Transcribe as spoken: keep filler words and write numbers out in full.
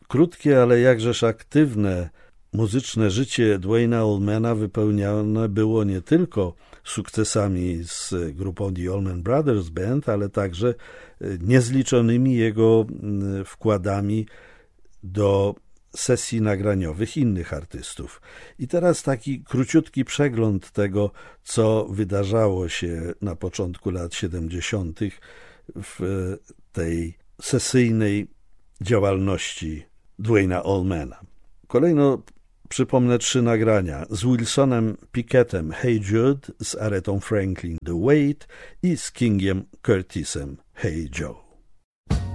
Krótkie, ale jakżeż aktywne muzyczne życie Duane'a Allmana wypełnione było nie tylko sukcesami z grupą The Allman Brothers Band, ale także niezliczonymi jego wkładami do sesji nagraniowych innych artystów. I teraz taki króciutki przegląd tego, co wydarzało się na początku lat siedemdziesiątych w tej sesyjnej działalności Duane'a Allmana. Kolejno przypomnę trzy nagrania z Wilsonem Pickettem Hey Jude, z Aretą Franklin The Wait i z Kingiem Curtisem Hey Joe.